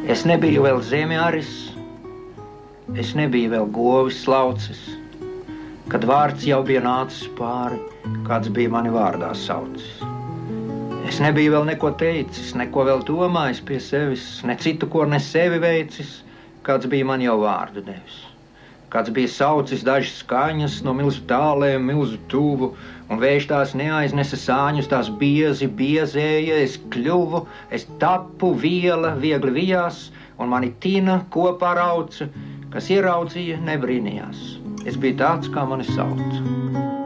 Es nebiju vēl zemjāris, es nebiju vēl govis slaucis, kad vārds jau bija nācis pāri, kāds bija mani vārdā saucis. Es nebiju vēl neko teicis, neko vēl domājis pie sevis, ne citu, ko ne sevi veicis, kāds bija man jau vārdu devis. Kāds bija saucis dažas skaņas no milzu tālēm, milzu tuvu, un vējš tās neaiznesa sāņus, tās biezēja, es kļuvu, es tapu, viela, viegli vijās, un mani tina kopā rauca, kas ieraudzīja, nebrīnījās. Es biju tāds, kā mani sauca.